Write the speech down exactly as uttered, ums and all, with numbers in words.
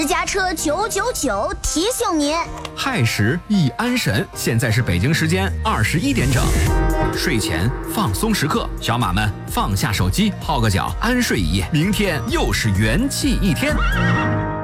家车九九九提醒您， 亥时易安神，现在是北京时间二十一点整。睡前放松时刻，小马们放下手机，泡个脚，安睡一夜，明天又是元气一天。